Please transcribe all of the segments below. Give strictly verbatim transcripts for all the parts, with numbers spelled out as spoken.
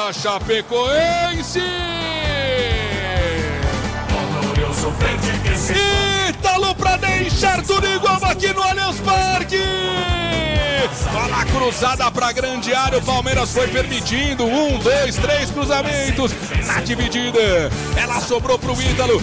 da Chapecoense. Ítalo pra deixar tudo igual aqui no Allianz Parque. Bola cruzada pra grande área, o Palmeiras foi permitindo um, dois, três cruzamentos na dividida. Ela sobrou pro Ítalo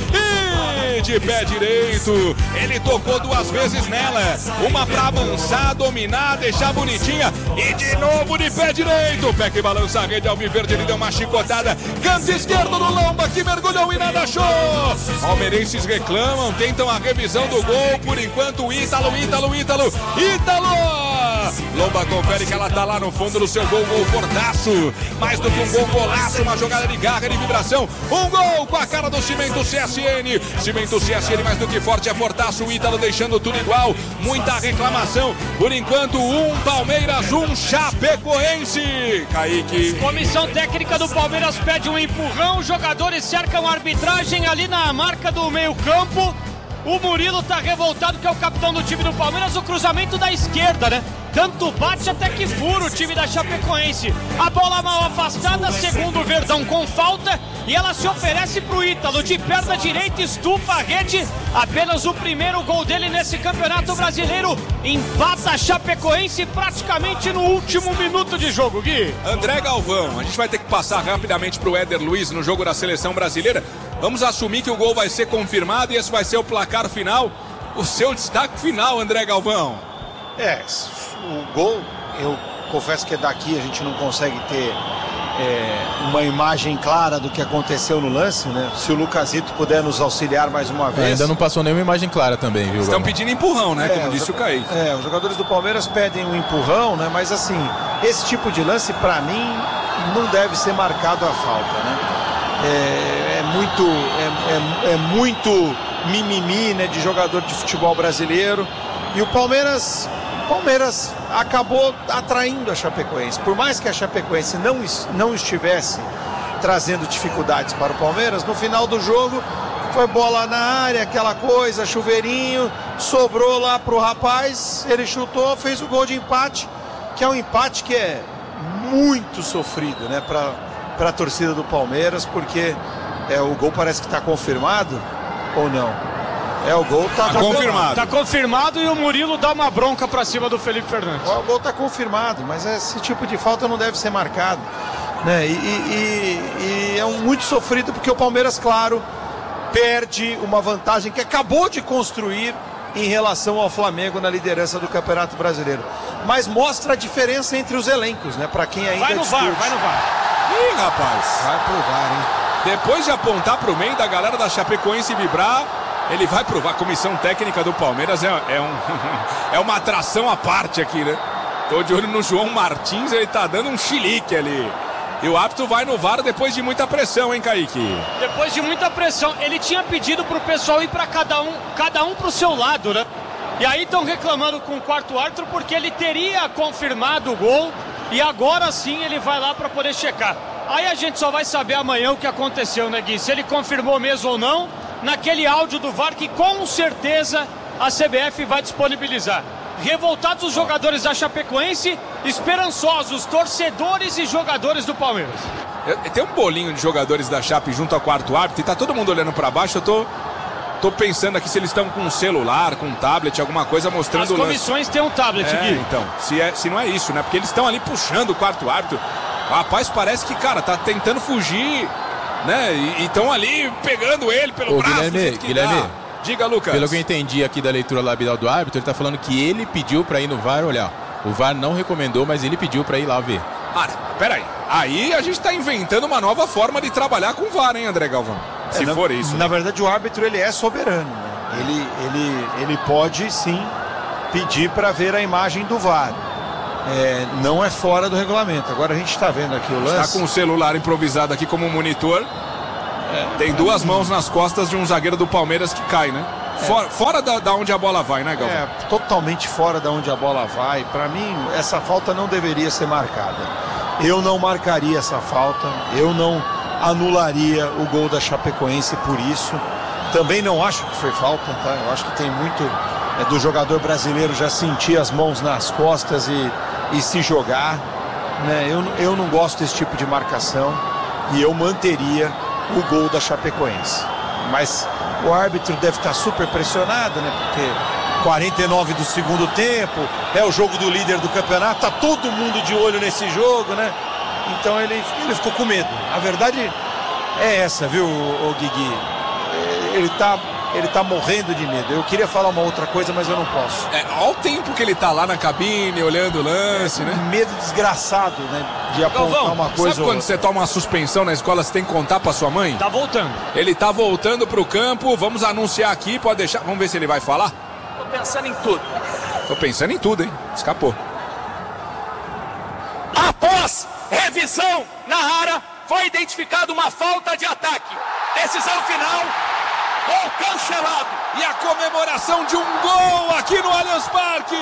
e de pé direito ele tocou duas vezes nela, uma pra avançar, dominar, deixar bonitinha e de novo de pé direito. Pé que balança a rede, Alviverde, ele deu uma chicotada, canto esquerdo do Lomba que mergulhou e nada achou. Palmeirenses reclamam, tentam a revisão do gol, por enquanto o Ítalo, Ítalo, Ítalo, Ítalo. Lomba confere que ela tá lá no fundo do seu gol, gol fortaço, mais do que um gol golaço, uma jogada de garra, de vibração, um gol com a cara do Cimento C S N, Cimento C S N mais do que forte, é fortaço, o Ítalo deixando tudo igual, muita reclamação, por enquanto um Palmeiras, um Chapecoense. Kaique. Comissão técnica do Palmeiras pede um empurrão, os jogadores cercam a arbitragem ali na marca do meio campo. O Murilo tá revoltado, que é o capitão do time do Palmeiras, o cruzamento da esquerda, né? Tanto bate até que fura o time da Chapecoense. A bola mal afastada, segundo o Verdão, com falta, e ela se oferece pro Ítalo, de perna direita, estufa a rede. Apenas o primeiro gol dele nesse Campeonato Brasileiro. Empata a Chapecoense praticamente no último minuto de jogo, Gui. André Galvão, a gente vai ter que passar rapidamente pro Éder Luiz no jogo da Seleção Brasileira. Vamos assumir que o gol vai ser confirmado e esse vai ser o placar final. O seu destaque final, André Galvão. É, o gol, eu confesso que daqui a gente não consegue ter é, uma imagem clara do que aconteceu no lance, né? Se o Lucasito puder nos auxiliar mais uma vez. É, ainda não passou nenhuma imagem clara também, viu? Estão pedindo empurrão, né? É, Como disse o Kaique. É, os jogadores do Palmeiras pedem um empurrão, né? Mas assim, esse tipo de lance, pra mim, não deve ser marcado a falta, né? É, é muito é, é, é muito mimimi, né, de jogador de futebol brasileiro. E o Palmeiras Palmeiras acabou atraindo a Chapecoense. Por mais que a Chapecoense não, não estivesse trazendo dificuldades para o Palmeiras, no final do jogo foi bola na área, aquela coisa, chuveirinho, sobrou lá pro rapaz, ele chutou, fez o gol de empate, que é um empate que é muito sofrido, né, para para a torcida do Palmeiras, porque é, o gol parece que está confirmado ou não? É, o gol está tá confirmado. Está confirmado e o Murilo dá uma bronca para cima do Felipe Fernandes. O gol está confirmado, mas esse tipo de falta não deve ser marcado, né? E, e, e é um muito sofrido porque o Palmeiras, claro, perde uma vantagem que acabou de construir em relação ao Flamengo na liderança do Campeonato Brasileiro. Mas mostra a diferença entre os elencos, né? Para quem ainda vai no discute. V A R, vai no V A R. Ih, rapaz. Vai pro V A R, hein? Depois de apontar pro meio da galera da Chapecoense vibrar, ele vai provar. A comissão técnica do Palmeiras é, é, um, é uma atração à parte aqui, né? Tô de olho no João Martins, ele tá dando um chilique ali. E o árbitro vai no V A R depois de muita pressão, hein, Kaique? Depois de muita pressão, ele tinha pedido pro pessoal ir pra cada um, cada um pro seu lado, né? E aí estão reclamando com o quarto árbitro porque ele teria confirmado o gol e agora sim ele vai lá para poder checar. Aí a gente só vai saber amanhã o que aconteceu, né, Gui? Se ele confirmou mesmo ou não, naquele áudio do V A R que com certeza a C B F vai disponibilizar. Revoltados os jogadores da Chapecoense, esperançosos, torcedores e jogadores do Palmeiras. Tem um bolinho de jogadores da Chape junto ao quarto árbitro e tá todo mundo olhando para baixo. Eu tô... Tô pensando aqui se eles estão com um celular, com um tablet, alguma coisa mostrando As comissões têm um tablet, é, Gui. então, se, é, se não é isso, né? Porque eles estão ali puxando o quarto árbitro. O rapaz parece que, cara, tá tentando fugir, né? E estão ali pegando ele pelo Ô, braço. Guilherme, Guilherme, dá. Diga, Lucas. Pelo que eu entendi aqui da leitura labial do árbitro, ele tá falando que ele pediu pra ir no V A R olhar. O V A R não recomendou, mas ele pediu pra ir lá ver. Ah, peraí. Aí a gente tá inventando uma nova forma de trabalhar com o V A R, hein, André Galvão? Se é, na, for isso. Na verdade, o árbitro, ele é soberano, né? Ele, ele, ele pode, sim, pedir para ver a imagem do V A R. É, não é fora do regulamento. Agora a gente está vendo aqui o lance. Está com o celular improvisado aqui como monitor. É, Tem duas mãos nas costas de um zagueiro do Palmeiras que cai, né? É. Fora, fora da, da onde a bola vai, né, Galvão? É, totalmente fora da onde a bola vai. Para mim, essa falta não deveria ser marcada. Eu não marcaria essa falta. Eu não anularia o gol da Chapecoense por isso. Também não acho que foi falta, tá? Eu acho que tem muito é, do jogador brasileiro já sentir as mãos nas costas e, e se jogar. né? Eu, eu não gosto desse tipo de marcação e eu manteria o gol da Chapecoense. Mas o árbitro deve estar super pressionado, né? Porque quarenta e nove do segundo tempo, é o jogo do líder do campeonato, tá todo mundo de olho nesse jogo, né? Então ele, ele ficou com medo. A verdade é essa, viu, o Guigui? Ele tá, ele tá morrendo de medo. Eu queria falar uma outra coisa, mas eu não posso. É, olha o tempo que ele tá lá na cabine, olhando o lance, é, né? Medo desgraçado, né? De apontar Galvão, uma coisa. sabe quando você toma uma suspensão na escola, você tem que contar pra sua mãe? Tá voltando. Ele tá voltando pro campo, vamos anunciar aqui, pode deixar. Vamos ver se ele vai falar? Tô pensando em tudo. Tô pensando em tudo, hein? Escapou. Após revisão na área, foi identificada uma falta de ataque. Decisão final, gol cancelado. E a comemoração de um gol aqui no Allianz Parque.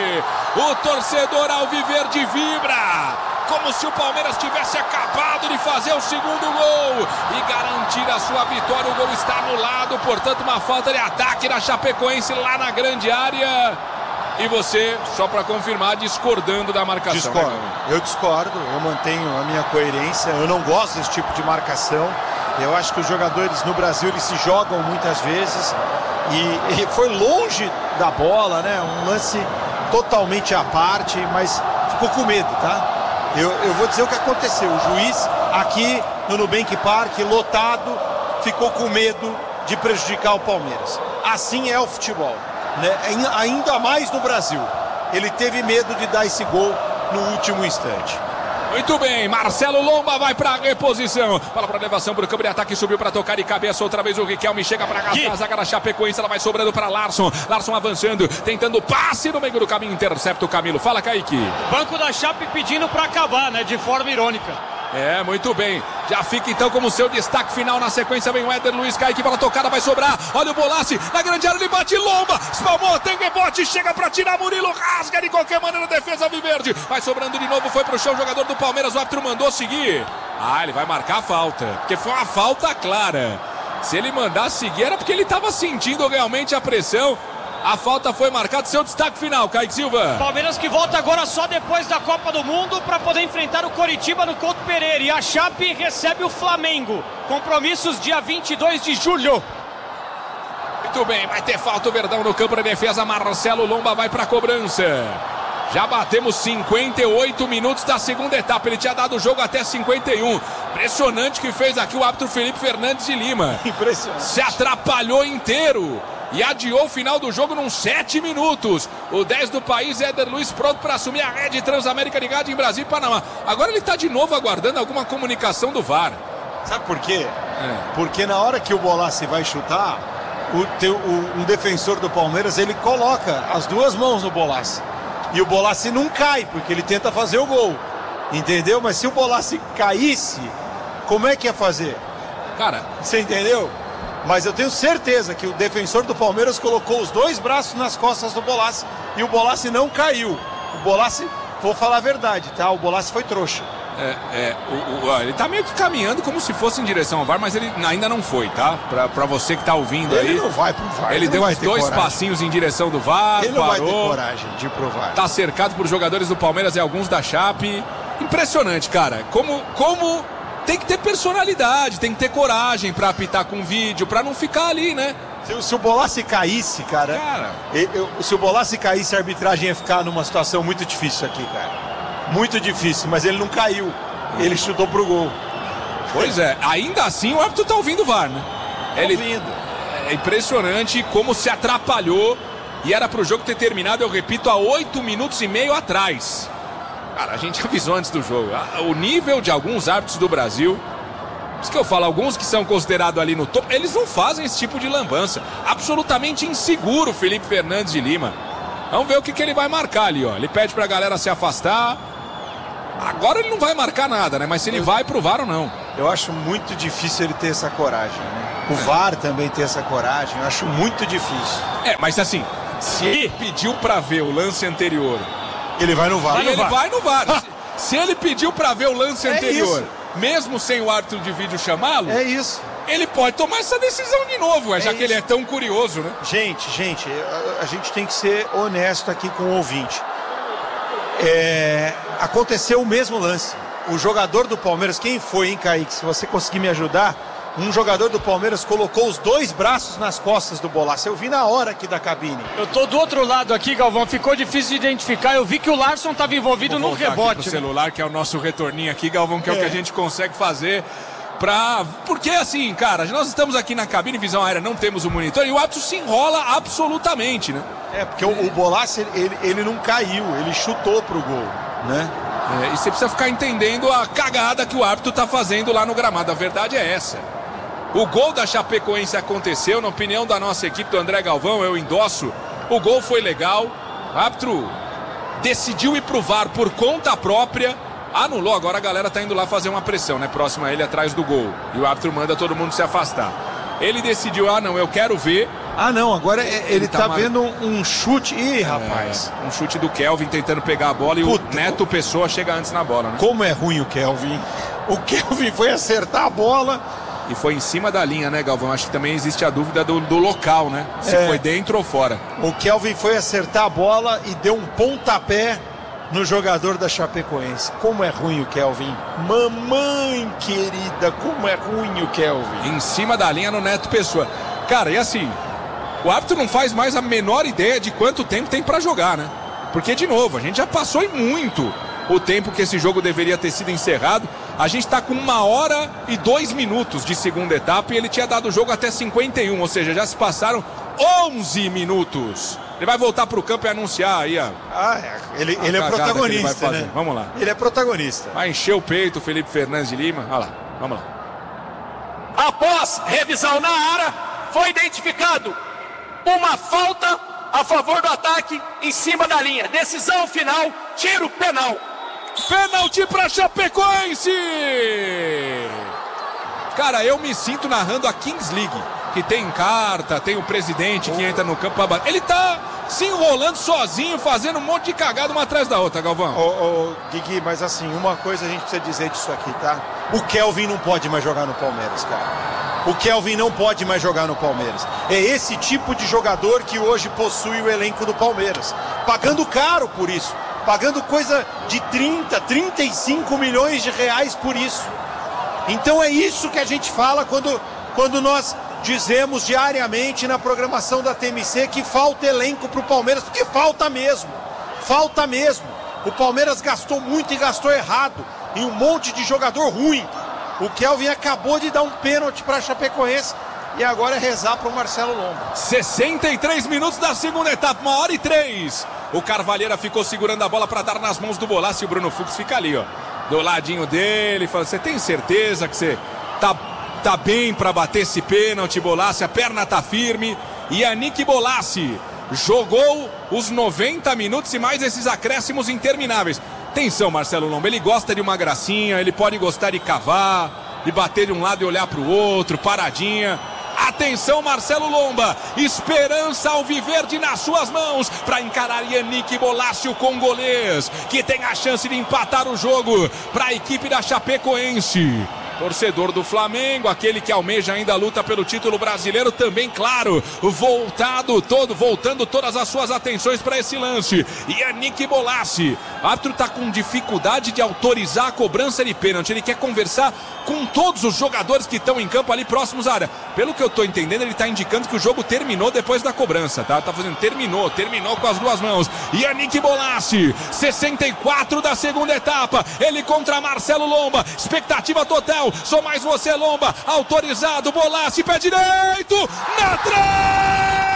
O torcedor alviverde vibra, como se o Palmeiras tivesse acabado de fazer o segundo gol e garantir a sua vitória. O gol está anulado, portanto uma falta de ataque da Chapecoense lá na grande área. E você, só para confirmar, discordando da marcação. Discordo, né? eu discordo, eu mantenho a minha coerência, eu não gosto desse tipo de marcação. Eu acho que os jogadores no Brasil eles se jogam muitas vezes e, e foi longe da bola, né? Um lance totalmente à parte, mas ficou com medo, tá? Eu, eu vou dizer o que aconteceu. O juiz aqui no Nubank Park, lotado, ficou com medo de prejudicar o Palmeiras. Assim é o futebol, né? Ainda mais no Brasil. Ele teve medo de dar esse gol no último instante. Muito bem, Marcelo Lomba vai pra reposição. Fala pra elevação pro campo de ataque, subiu pra tocar de cabeça. Outra vez o Riquelme chega pra gastar. A zaga da Chapecoense, ela vai sobrando pra Larson. Larson avançando, tentando passe no meio do caminho, intercepta o Camilo. Fala, Kaique. Banco da Chape pedindo pra acabar, né? De forma irônica. É, muito bem. Já fica então como seu destaque final. Na sequência vem o Éder Luiz, Kaique, bola tocada, vai sobrar. Olha o Bolassi, na grande área, ele bate, Lomba, espalmou, tem rebote, chega pra tirar, Murilo rasga de qualquer maneira a defesa alviverde. Vai sobrando de novo, foi pro chão, jogador do Palmeiras, o árbitro mandou seguir. Ah, ele vai marcar a falta, porque foi uma falta clara. Se ele mandar seguir era porque ele estava sentindo realmente a pressão. A falta foi marcada, seu destaque final, Kaique Silva. Palmeiras que volta agora só depois da Copa do Mundo para poder enfrentar o Coritiba no Couto Pereira. E a Chape recebe o Flamengo. Compromissos dia vinte e dois de julho. Muito bem, vai ter falta o Verdão no campo de defesa. Marcelo Lomba vai para a cobrança. Já batemos cinquenta e oito minutos da segunda etapa. Ele tinha dado o jogo até cinquenta e um. Impressionante que fez aqui o árbitro Felipe Fernandes de Lima. Impressionante. Se atrapalhou inteiro e adiou o final do jogo nos sete minutos. O dez do país, Éder Luiz, pronto para assumir a rede Transamérica de rádio em Brasil e Panamá. Agora ele está de novo aguardando alguma comunicação do V A R. Sabe por quê? É. Porque na hora que o Bolassi vai chutar, o, teu, o, um defensor do Palmeiras, ele coloca as duas mãos no Bolassi. E o Bolassi não cai, porque ele tenta fazer o gol. Entendeu? Mas se o Bolassi caísse, como é que ia fazer? Cara, você entendeu? Mas eu tenho certeza que o defensor do Palmeiras colocou os dois braços nas costas do Bolassi e o Bolassi não caiu. O Bolassi, vou falar a verdade, tá? O Bolassi foi trouxa. É, é, o, o, ele tá meio que caminhando como se fosse em direção ao V A R, mas ele ainda não foi, tá? Pra, pra você que tá ouvindo ele aí. Ele não vai pro V A R. Ele, ele deu uns dois coragem. passinhos em direção do V A R, ele não parou. vai ter coragem de provar. Tá cercado por jogadores do Palmeiras e alguns da Chape. Impressionante, cara. Como, como tem que ter personalidade, tem que ter coragem pra apitar com vídeo, pra não ficar ali, né? Se, se o Bolassi caísse, cara, cara. Eu, eu, se o Bolassi caísse, a arbitragem ia ficar numa situação muito difícil aqui, cara. Muito difícil, mas ele não caiu. Ele chutou pro gol. Pois é, ainda assim o árbitro tá ouvindo o V A R, né? Tá ele, ouvindo. É impressionante como se atrapalhou e era pro jogo ter terminado, eu repito, há oito minutos e meio atrás. Cara, a gente avisou antes do jogo. O nível de alguns árbitros do Brasil, isso que eu falo, alguns que são considerados ali no topo, eles não fazem esse tipo de lambança. Absolutamente inseguro, Felipe Fernandes de Lima. Vamos ver o que, que ele vai marcar ali, ó. Ele pede pra galera se afastar. Agora ele não vai marcar nada, né? Mas se ele vai pro V A R ou não. Eu acho muito difícil ele ter essa coragem, né? O V A R também ter essa coragem, eu acho muito difícil. É, mas assim, se ele pediu pra ver o lance anterior, ele vai no V A R. Vai no ele V A R. vai no V A R. se, se ele pediu pra ver o lance é anterior, isso. mesmo sem o árbitro de vídeo chamá-lo, é isso. Ele pode tomar essa decisão de novo, é, já isso. que ele é tão curioso, né? Gente, gente, a, a gente tem que ser honesto aqui com o ouvinte. É, aconteceu o mesmo lance. O jogador do Palmeiras, quem foi, hein, Kaique? Se você conseguir me ajudar, um jogador do Palmeiras colocou os dois braços nas costas do Bolaço. Eu vi na hora aqui da cabine. Eu tô do outro lado aqui, Galvão. Ficou difícil de identificar. Eu vi que o Larson estava envolvido no rebote. Aqui pro celular, que é o nosso retorninho aqui, Galvão, que é, é o que a gente consegue fazer. Pra... Porque assim, cara, nós estamos aqui na cabine, visão aérea, não temos o monitor e o árbitro se enrola absolutamente, né? É, porque o, o Bolaço, ele, ele não caiu, ele chutou pro gol, né? É, e você precisa ficar entendendo a cagada que o árbitro tá fazendo lá no gramado. A verdade é essa. O gol da Chapecoense aconteceu, na opinião da nossa equipe, do André Galvão, eu endosso. O gol foi legal, o árbitro decidiu ir pro V A R por conta própria, anulou, agora a galera tá indo lá fazer uma pressão, né? Próximo a ele, atrás do gol. E o árbitro manda todo mundo se afastar. Ele decidiu, ah não, eu quero ver. Ah não, agora ele, ele tá, tá vendo um chute. Ih, rapaz. É, um chute do Kelvin tentando pegar a bola e Puta, o Neto Pessoa chega antes na bola, né? Como é ruim o Kelvin. O Kelvin foi acertar a bola. E foi em cima da linha, né, Galvão? Acho que também existe a dúvida do, do local, né? Se é. foi dentro ou fora. O Kelvin foi acertar a bola e deu um pontapé no jogador da Chapecoense. Como é ruim o Kelvin. Mamãe querida, como é ruim o Kelvin. Em cima da linha no Neto Pessoa. Cara, e assim, o árbitro não faz mais a menor ideia de quanto tempo tem pra jogar, né? Porque, de novo, a gente já passou em muito o tempo que esse jogo deveria ter sido encerrado. A gente está com uma hora e dois minutos de segunda etapa e ele tinha dado o jogo até cinquenta e um, ou seja, já se passaram onze minutos. Ele vai voltar para o campo e anunciar aí a... Ah, é. ele, ele é protagonista, ele né? Vamos lá. Ele é protagonista. Vai encher o peito o Felipe Fernandes de Lima. Olha lá, vamos lá. Após revisão na área, foi identificado uma falta a favor do ataque em cima da linha. Decisão final, tiro penal. Pênalti para Chapecoense! Cara, eu me sinto narrando a Kings League, que tem carta, tem o presidente que entra no campo para bater. Ele tá se enrolando sozinho, fazendo um monte de cagada uma atrás da outra, Galvão. Ô, ô, Guigui, mas assim, uma coisa a gente precisa dizer disso aqui, tá? O Kelvin não pode mais jogar no Palmeiras, cara. O Kelvin não pode mais jogar no Palmeiras. É esse tipo de jogador que hoje possui o elenco do Palmeiras, pagando caro por isso. Pagando coisa de trinta, trinta e cinco milhões de reais por isso. Então é isso que a gente fala quando, quando nós dizemos diariamente na programação da T M C que falta elenco para o Palmeiras, porque falta mesmo, falta mesmo. O Palmeiras gastou muito e gastou errado em um monte de jogador ruim. O Kelvin acabou de dar um pênalti para a Chapecoense e agora é rezar para o Marcelo Lomba. sessenta e três minutos da segunda etapa, uma hora e três. O Carvalheira ficou segurando a bola para dar nas mãos do Bolaço e o Bruno Fux fica ali, ó, do ladinho dele, fala: você tem certeza que você tá, tá bem para bater esse pênalti, Bolaço? A perna tá firme. E Yannick Bolaço jogou os noventa minutos e mais esses acréscimos intermináveis. Atenção, Marcelo Lomba, ele gosta de uma gracinha, ele pode gostar de cavar, de bater de um lado e olhar para o outro, paradinha. Atenção, Marcelo Lomba, esperança alviverde nas suas mãos para encarar Yannick Bolaço, o congolês, que tem a chance de empatar o jogo para a equipe da Chapecoense. Torcedor do Flamengo, aquele que almeja ainda a luta pelo título brasileiro, também, claro, voltado todo, voltando todas as suas atenções para esse lance. Yannick Bolaço, o árbitro está com dificuldade de autorizar a cobrança de pênalti. Ele quer conversar com todos os jogadores que estão em campo ali próximos à área. Pelo que eu estou entendendo, ele está indicando que o jogo terminou depois da cobrança, tá? Tá fazendo, terminou, terminou com as duas mãos. Yannick Bolaço, sessenta e quatro da segunda etapa, ele contra Marcelo Lomba, expectativa total. Sou mais você, Lomba, autorizado, Bolaço, pé direito, na trave!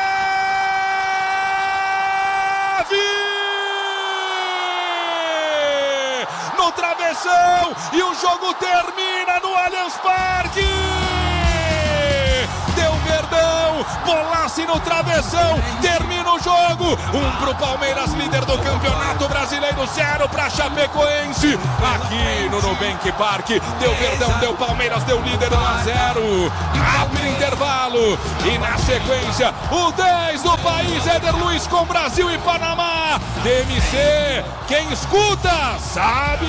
No travessão, e o jogo termina no Allianz Parque! Deu Verdão, Bolaço no travessão, termina o jogo, um pro Palmeiras, líder do Campeonato Brasileiro, zero pra Chapecoense, aqui no Nubank Park. Deu Verdão, deu Palmeiras, deu líder, um a zero, abre intervalo, e na sequência, o dez do país, Éder Luiz com Brasil e Panamá. T M C, quem escuta, sabe!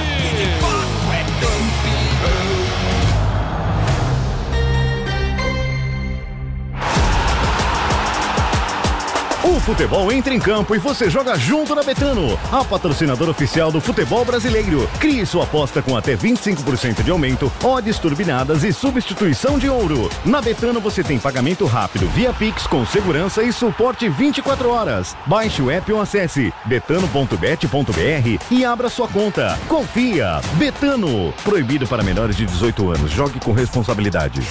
O futebol entra em campo e você joga junto na Betano, a patrocinadora oficial do futebol brasileiro. Crie sua aposta com até vinte e cinco por cento de aumento, odds turbinadas e substituição de ouro. Na Betano você tem pagamento rápido via Pix com segurança e suporte vinte e quatro horas. Baixe o app ou acesse betano ponto bet ponto br e abra sua conta. Confia! Betano. Proibido para menores de dezoito anos. Jogue com responsabilidade.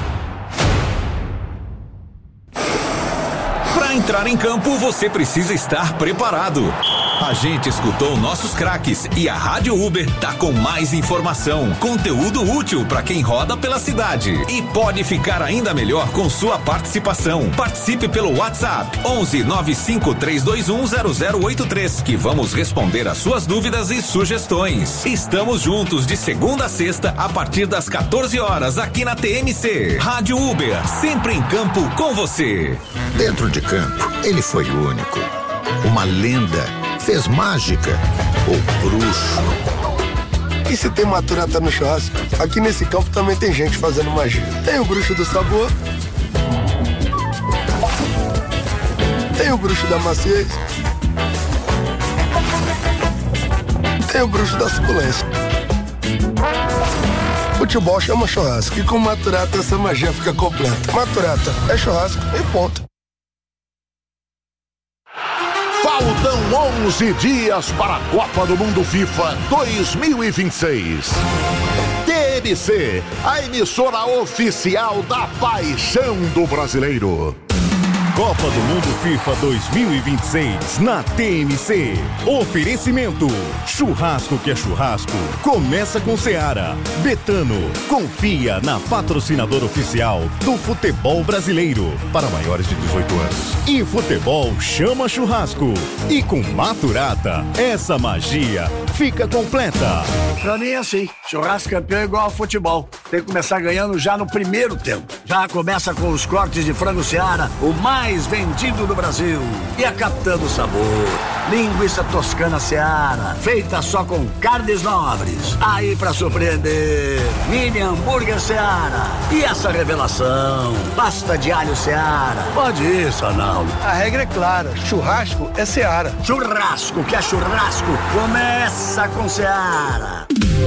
Para entrar em campo, você precisa estar preparado. A gente escutou nossos craques e a Rádio Uber tá com mais informação, conteúdo útil para quem roda pela cidade e pode ficar ainda melhor com sua participação. Participe pelo WhatsApp onze nove cinco três dois um zero zero oito três que vamos responder as suas dúvidas e sugestões. Estamos juntos de segunda a sexta a partir das quatorze horas aqui na T M C. Rádio Uber, sempre em campo com você. Dentro de campo, ele foi único. Uma lenda. Fez mágica ou bruxo. E se tem maturata no churrasco? Aqui nesse campo também tem gente fazendo magia. Tem o bruxo do sabor. Tem o bruxo da maciez. Tem o bruxo da suculência. Futebol chama churrasco e com maturata essa magia fica completa. Maturata é churrasco e ponto. Faltam onze dias para a Copa do Mundo FIFA dois mil e vinte e seis. T M C, a emissora oficial da paixão do brasileiro. Copa do Mundo FIFA dois mil e vinte e seis na T M C. Oferecimento: churrasco que é churrasco. Começa com Seara. Betano. Confia na patrocinadora oficial do futebol brasileiro para maiores de dezoito anos. E futebol chama churrasco. E com Maturata, essa magia fica completa. Pra mim é assim, churrasco campeão é igual ao futebol. Tem que começar ganhando já no primeiro tempo. Já começa com os cortes de frango Seara, o mais vendido do Brasil. E a Capitã do Sabor, linguiça toscana Seara, feita só com carnes nobres. Aí pra surpreender, mini hambúrguer Seara. E essa revelação, pasta de alho Seara. Pode ir, Sanaldo. A regra é clara, churrasco é Seara. Churrasco que é churrasco, começa com Seara.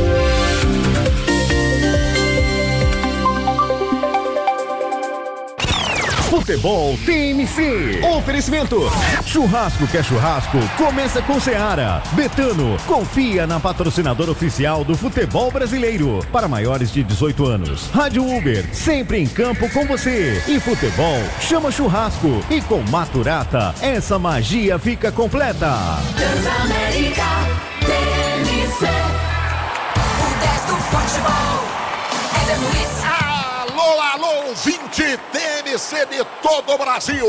Futebol T M C. Oferecimento: churrasco que é churrasco. Começa com Seara. Betano. Confia na patrocinadora oficial do futebol brasileiro para maiores de dezoito anos. Rádio Uber, sempre em campo com você. E futebol chama churrasco. E com Maturata, essa magia fica completa. Transamérica T M C. O dez do futebol. Éder Luiz. Alô, alô, ouvinte T M C de todo o Brasil.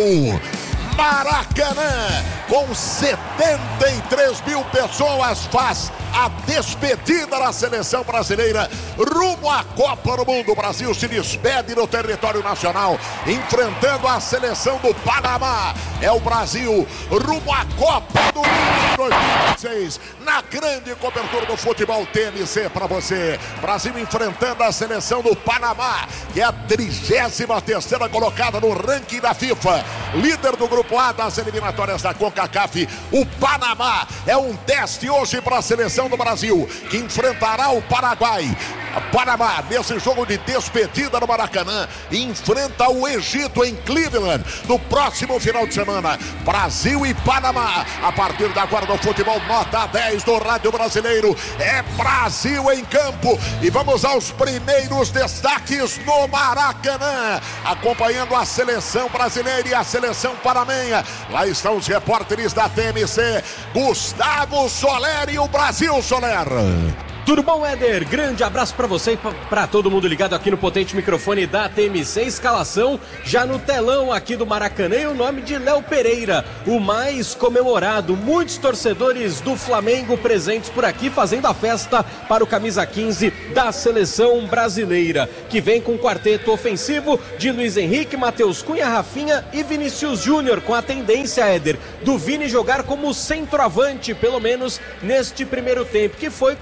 Maracanã, com setenta e três mil pessoas, faz a despedida da seleção brasileira rumo à Copa do Mundo. O Brasil se despede no território nacional, enfrentando a seleção do Panamá. É o Brasil rumo à Copa do Mundo dois mil e vinte e seis, na grande cobertura do futebol T M C para você. Brasil enfrentando a seleção do Panamá, que é a trigésima terceira colocada no ranking da FIFA, líder do grupo A das eliminatórias da CONCACAF. O Panamá é um teste hoje para a seleção do Brasil, que enfrentará o Paraguai. Panamá, nesse jogo de despedida no Maracanã, enfrenta o Egito em Cleveland no próximo final de semana. Brasil e Panamá, a partir da agora do futebol nota dez do Rádio Brasileiro. É Brasil em campo e vamos aos primeiros destaques no Maracanã, acompanhando a seleção brasileira e a seleção panamenha. Lá estão os repórteres da T M C, Gustavo Soler e o Brasil, Soler. Tudo bom, Éder? Grande abraço pra você e pra todo mundo ligado aqui no potente microfone da T M C. Escalação já no telão aqui do Maracanã e o nome de Léo Pereira, o mais comemorado. Muitos torcedores do Flamengo presentes por aqui fazendo a festa para o camisa quinze da seleção brasileira, que vem com um quarteto ofensivo de Luiz Henrique, Matheus Cunha, Rafinha e Vinícius Júnior, com a tendência, Éder, do Vini jogar como centroavante, pelo menos neste primeiro tempo, que foi como o Ancelotti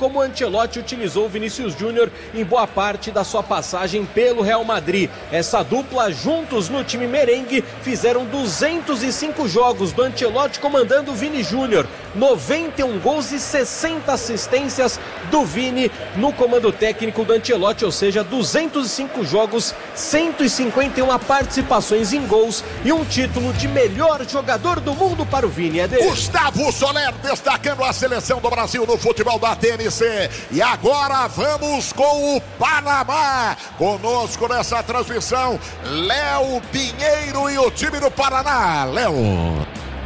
Ancelotti utilizou o Vinícius Júnior em boa parte da sua passagem pelo Real Madrid. Essa dupla, juntos no time merengue, fizeram duzentos e cinco jogos do Ancelotti comandando o Vini Júnior. noventa e um gols e sessenta assistências do Vini no comando técnico do Ancelotti, ou seja, duzentos e cinco jogos, cento e cinquenta e uma participações em gols e um título de melhor jogador do mundo para o Vini. É dele. Gustavo Soler destacando a seleção do Brasil no futebol da T N C. E agora vamos com o Panamá. Conosco nessa transmissão, Léo Pinheiro e o time do Paraná. Léo.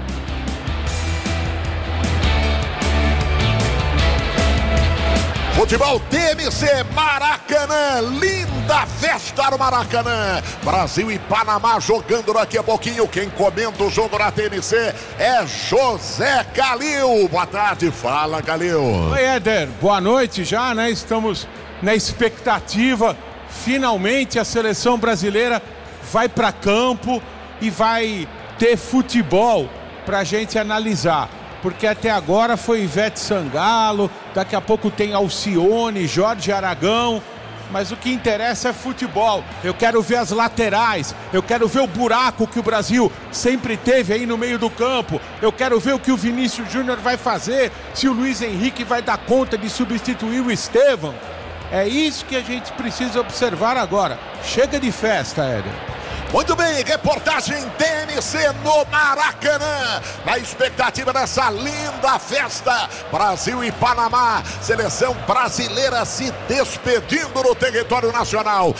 Futebol T M C, Maracanã, linda festa no Maracanã. Brasil e Panamá jogando daqui a pouquinho. Quem comenta o jogo na T M C é José Calil. Boa tarde, fala Calil. Oi, Éder, boa noite já, né? Estamos na expectativa. Finalmente a seleção brasileira vai para campo e vai ter futebol pra gente analisar. Porque até agora foi Ivete Sangalo, daqui a pouco tem Alcione, Jorge Aragão, mas o que interessa é futebol. Eu quero ver as laterais, eu quero ver o buraco que o Brasil sempre teve aí no meio do campo, eu quero ver o que o Vinícius Júnior vai fazer, se o Luiz Henrique vai dar conta de substituir o Estevão. É isso que a gente precisa observar agora. Chega de festa, Éder. Muito bem, reportagem T M C no Maracanã, na expectativa dessa linda festa, Brasil e Panamá, seleção brasileira se despedindo no território nacional.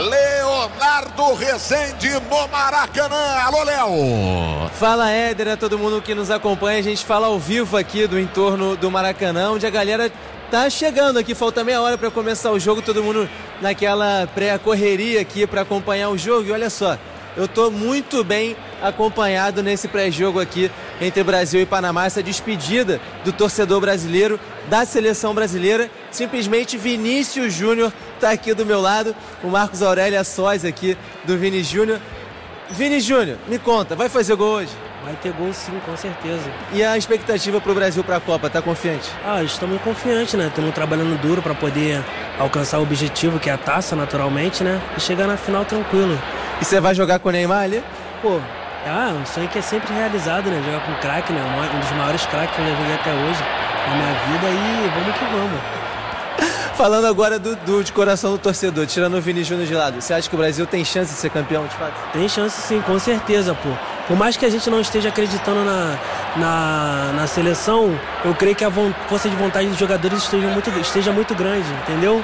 Leonardo Rezende no Maracanã. Alô, Léo. Fala, Éder, a todo mundo que nos acompanha. A gente fala ao vivo aqui do entorno do Maracanã, onde a galera tá chegando aqui, falta meia hora para começar o jogo, todo mundo naquela pré-correria aqui para acompanhar o jogo. E olha só, eu tô muito bem acompanhado nesse pré-jogo aqui entre Brasil e Panamá, essa despedida do torcedor brasileiro, da seleção brasileira. Simplesmente Vinícius Júnior tá aqui do meu lado, o Marcos Aurélio Sós aqui do Vini Júnior. Vini Júnior, me conta, vai fazer gol hoje? Vai ter gol sim, com certeza. E a expectativa pro Brasil pra Copa, tá confiante? Ah, estamos confiantes, né? Estamos trabalhando duro para poder alcançar o objetivo, que é a taça, naturalmente, né? E chegar na final tranquilo. E você vai jogar com o Neymar ali? Pô, ah, um sonho que é sempre realizado, né? Jogar com o craque, né? Um dos maiores craques que eu já joguei até hoje na minha vida, e vamos que vamos. Falando agora do, do de coração do torcedor, tirando o Vini Júnior de lado, você acha que o Brasil tem chance de ser campeão, de fato? Tem chance sim, com certeza, pô. Por mais que a gente não esteja acreditando na, na, na seleção, eu creio que a força de vontade dos jogadores esteja muito, esteja muito grande, entendeu?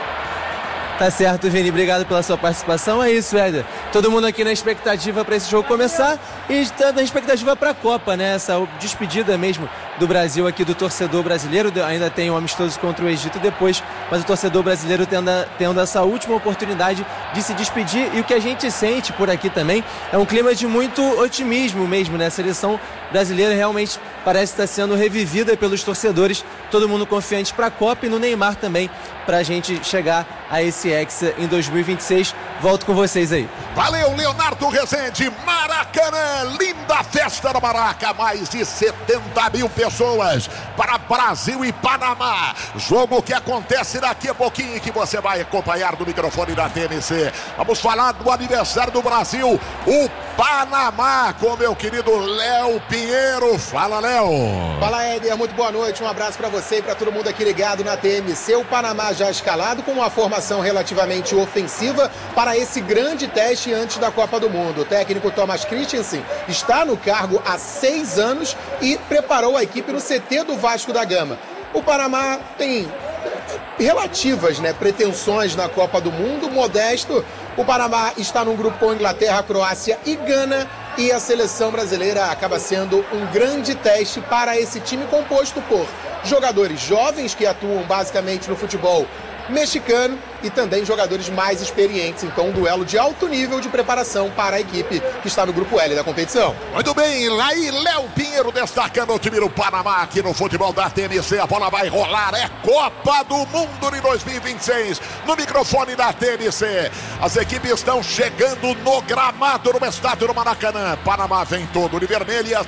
Tá certo, Vini, obrigado pela sua participação. É isso, Éder. Todo mundo aqui na expectativa para esse jogo começar e tá na expectativa para a Copa, né? Essa despedida mesmo do Brasil aqui, do torcedor brasileiro. Ainda tem um amistoso contra o Egito depois, mas o torcedor brasileiro tendo, tendo essa última oportunidade de se despedir. E o que a gente sente por aqui também é um clima de muito otimismo mesmo, né? A seleção brasileira realmente parece estar sendo revivida pelos torcedores. Todo mundo confiante para a Copa e no Neymar também, para a gente chegar a esse Hexa em dois mil e vinte e seis. Volto com vocês aí. Valeu, Leonardo Rezende. Maracanã, linda festa no Maraca, mais de setenta mil pessoas para Brasil e Panamá. Jogo que acontece daqui a pouquinho e que você vai acompanhar no microfone da T M C. Vamos falar do aniversário do Brasil, o Panamá, com meu querido Léo Pinheiro. Fala, Léo. Fala, Éder, muito boa noite, um abraço para você e para todo mundo aqui ligado na T M C. O Panamá já escalado com uma formação relativamente ofensiva para esse grande teste antes da Copa do Mundo. O técnico Thomas Christensen está no cargo há seis anos e preparou a equipe no C T do Vasco da Gama. O Panamá tem relativas, né, pretensões na Copa do Mundo, modesto. O Panamá está num grupo com Inglaterra, Croácia e Gana, e a seleção brasileira acaba sendo um grande teste para esse time composto por jogadores jovens que atuam basicamente no futebol mexicano e também jogadores mais experientes. Então, um duelo de alto nível de preparação para a equipe que está no grupo L da competição. Muito bem, lá aí Léo Pinheiro destacando o time do Panamá aqui no futebol da T M C. A bola vai rolar, é Copa do Mundo de dois mil e vinte e seis no microfone da T M C. As equipes estão chegando no gramado no estádio do Maracanã. Panamá vem todo de vermelho e as